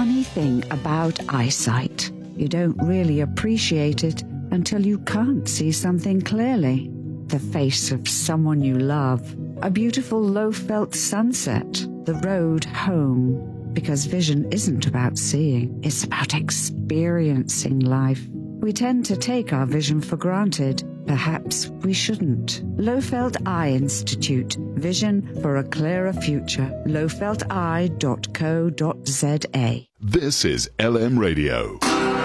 funny thing about eyesight. You don't really appreciate it until you can't see something clearly. The face of someone you love, a beautiful low-felt sunset, the road home. Because vision isn't about seeing, it's about experiencing life. We tend to take our vision for granted. Perhaps we shouldn't. Lowfelt Eye Institute. Vision for a clearer future. lowfelteye.co.za. This is LM Radio.